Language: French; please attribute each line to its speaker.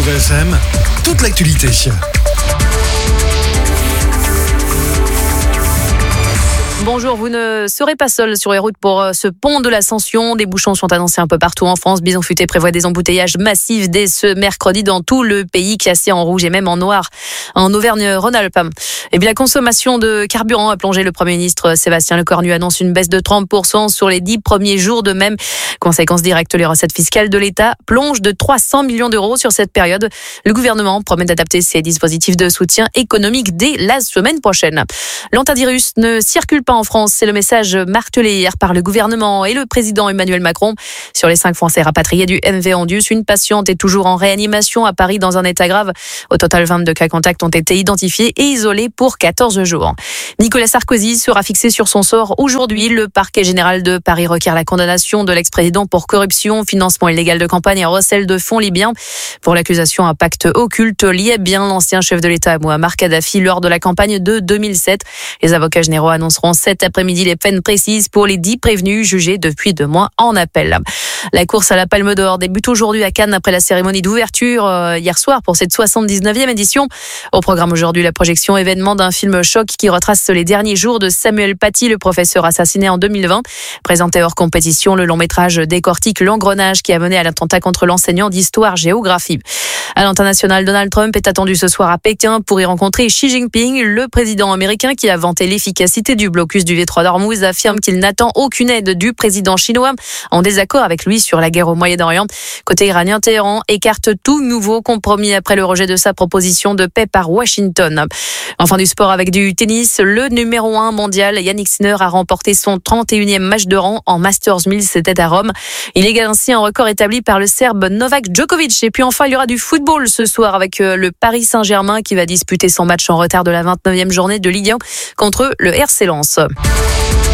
Speaker 1: Radio VFM, toute l'actualité.
Speaker 2: Bonjour, vous ne serez pas seul sur les routes pour ce pont de l'Ascension. Des bouchons sont annoncés un peu partout en France. Bison Futé prévoit des embouteillages massifs dès ce mercredi dans tout le pays, classé en rouge et même en noir en Auvergne-Rhône-Alpes. Et bien, la consommation de carburant a plongé. Le Premier ministre Sébastien Lecornu annonce une baisse de 30% sur les 10 premiers jours. De même, conséquence directe, les recettes fiscales de l'État plongent de 300 millions d'euros sur cette période. Le gouvernement promet d'adapter ses dispositifs de soutien économique dès la semaine prochaine. L'antivirus ne circule pas en France, c'est le message martelé hier par le gouvernement et le président Emmanuel Macron. Sur les 5 Français rapatriés du MV Andius, une patiente est toujours en réanimation à Paris dans un état grave. Au total, 22 cas contacts ont été identifiés et isolés pour 14 jours. Nicolas Sarkozy sera fixé sur son sort aujourd'hui. Le parquet général de Paris requiert la condamnation de l'ex-président pour corruption, financement illégal de campagne et recel de fonds libyens. Pour l'accusation, un pacte occulte liait bien l'ancien chef de l'État Mouammar Kadhafi lors de la campagne de 2007. Les avocats généraux annonceront cet après-midi les peines précises pour les 10 prévenus jugés depuis 2 mois en appel. La course à la Palme d'Or débute aujourd'hui à Cannes après la céérémonie d'ouverture hier soir pour cette 79e édition. Au programme aujourd'hui, la projection événement d'un film choc qui retrace les derniers jours de Samuel Paty, le professeur assassiné en 2020. Présenté hors compétition, le long métrage décortique l'engrenage qui a mené à l'attentat contre l'enseignant d'histoire-géographie. À l'international, Donald Trump est attendu ce soir à Pékin pour y rencontrer Xi Jinping. Le président américain, qui a vanté l'efficacité du blocus du V3 d'Ormuz, affirme qu'il n'attend aucune aide du président chinois, en désaccord avec lui sur la guerre au Moyen-Orient. Côté iranien, Téhéran écarte tout nouveau compromis après le rejet de sa proposition de paix par Washington. Enfin, du sport avec du tennis, le numéro 1 mondial, Yannick Sinner, a remporté son 31e match de rang en Masters 1000, c'était à Rome. Il égale ainsi un record établi par le Serbe Novak Djokovic. Et puis enfin, il y aura du football ce soir avec le Paris Saint-Germain qui va disputer son match en retard de la 29e journée de Ligue 1 contre le RC Lens.